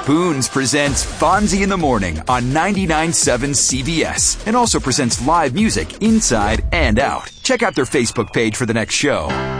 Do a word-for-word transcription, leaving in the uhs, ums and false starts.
Boons presents Fonzie in the Morning on ninety-nine point seven C B S and also presents live music inside and out. Check out their Facebook page for the next show.